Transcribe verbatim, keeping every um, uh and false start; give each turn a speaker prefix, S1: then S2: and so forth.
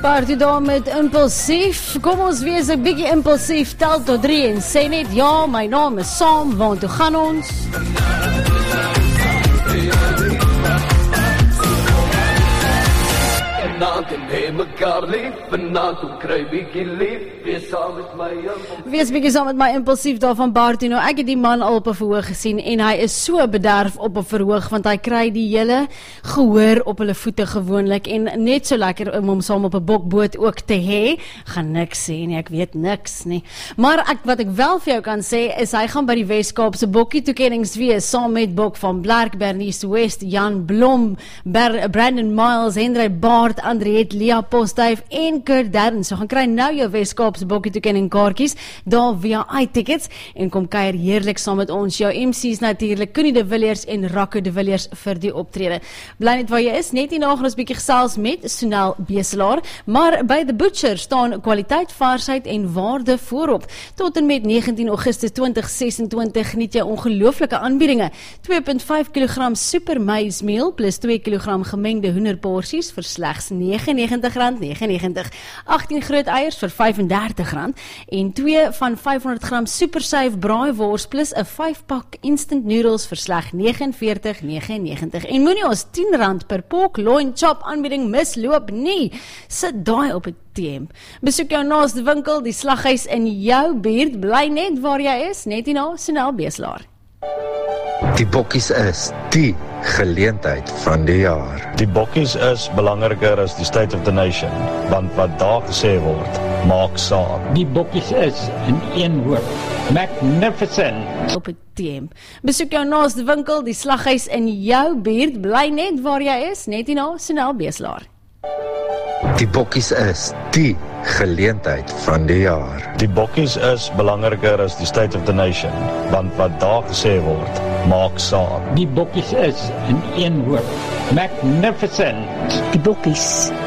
S1: Party daar met impulsief. Kom ons wees 'n bietjie impulsief. Tel tot drie en sê net ja, my naam is Sam, want toe gaan ons.
S2: Vanaand en neem mekaar lief, vanaand kom kry bietjie lief, wees saam met my impulsief.
S1: Wees bietjie saam met my impulsief daar van Bartie. Nou, ek het die man al op 'n verhoog gesien en hy is so bederf op 'n verhoog, want hy kry die hele gehoor op hulle voete gewoonlik en net so lekker om hom saam op 'n bokboot ook te hê. Gaan niks sê nie, ek weet niks nie. Maar ek, wat ek wel vir jou kan sê, is hy gaan by die Wes-Kaapse bokkie toekennings wees, saam met Bok van Blerk, Bernice West, Jan Blom, Ber Brandon Miles, Hendrik Baard, Andriet, Lia Posthuif en Kurt Darren. So gaan kry nou jou Wes-Kaapse bokkie toekenning kaartjies daar via iTickets en kom kuier heerlik saam met ons. Jou M C's natuurlik Connie de Villiers en Rocco de Villiers vir die optrede. Bly net waar jy is, net hier na gaan ons bietjie gesels met Sonel Beselaar, maar by The Butcher staan kwaliteit, varsheid en waarde voorop. Tot en met negentien Augustus twintig sesentwintig geniet jy ongelooflike aanbiedinge. twee komma vyf kilogram super maize meal plus twee kilogram gemengde hoenderporsies vir slegs negenennegentig rand negenennegentig. agttien groot eiers vir vyf en dertig rand en twee van vyfhonderd gram super safe braaivors plus 'n vyf pak instant noodles vir slegs negenenveertig negenennegentig. En moenie ons tien rand per pork loin chop aanbieding misloop nie. Sit daai op 'n T M. Besoek jou naaste winkel, die slaghuis in jou buurt. Bly net waar jy is, net hier na Sonel Beselaar.
S3: Die bokkies is die geleentheid van die jaar.
S4: Die bokkies is belangriker as die state of the nation, want wat daar gesê word, maak saak.
S5: Die bokkies is in een woord, magnificent.
S1: Op 'n T M. Besoek jou naaste winkel, die slaghuis in jou buurt. Bly net waar jy is, net hier na Sonel Beselaar.
S3: Die bokkies is die geleentheid van die jaar.
S4: Die bokkies is belangriker as die state of the nation, want wat daar gesê word, maak saak.
S5: Die bokkies is in een woord, magnificent.
S6: Die bokkies